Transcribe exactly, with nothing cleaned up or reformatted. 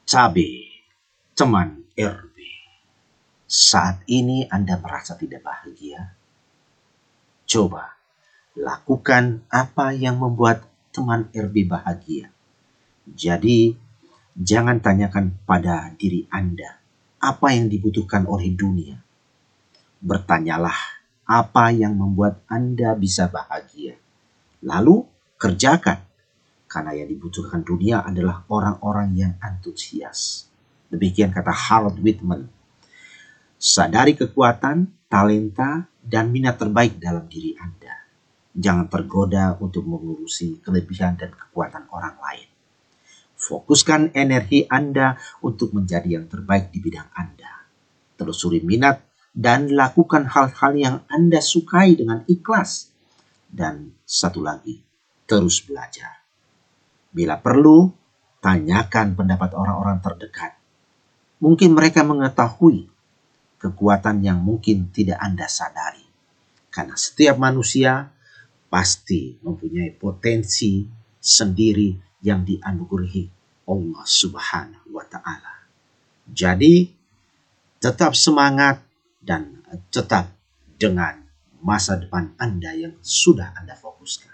Cabe, teman R B. Saat ini Anda merasa tidak bahagia? Coba lakukan apa yang membuat teman R B bahagia. Jadi, jangan tanyakan pada diri Anda apa yang dibutuhkan oleh dunia. Bertanyalah apa yang membuat Anda bisa bahagia. Lalu kerjakan. Karena yang dibutuhkan dunia adalah orang-orang yang antusias. Demikian kata Harold Whitman. Sadari kekuatan, talenta, dan minat terbaik dalam diri Anda. Jangan tergoda untuk mengurusi kelebihan dan kekuatan orang lain. Fokuskan energi Anda untuk menjadi yang terbaik di bidang Anda. Telusuri minat dan lakukan hal-hal yang Anda sukai dengan ikhlas. Dan satu lagi, terus belajar. Bila perlu, tanyakan pendapat orang-orang terdekat. Mungkin mereka mengetahui kekuatan yang mungkin tidak Anda sadari. Karena setiap manusia pasti mempunyai potensi sendiri yang dianugerahi Allah Subhanahu wa Ta'ala. Jadi, tetap semangat dan tetap dengan masa depan Anda yang sudah Anda fokuskan.